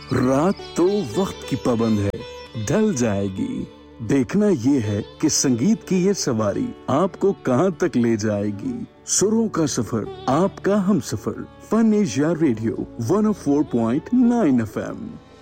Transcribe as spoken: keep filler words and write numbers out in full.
रात तो वक्त की पाबंद है, ढल जाएगी। देखना ये है कि संगीत की ये सवारी आपको कहां तक ले जाएगी। सुरों का सफर, आपका हम सफर। Fun Asia radio one O four point nine F M.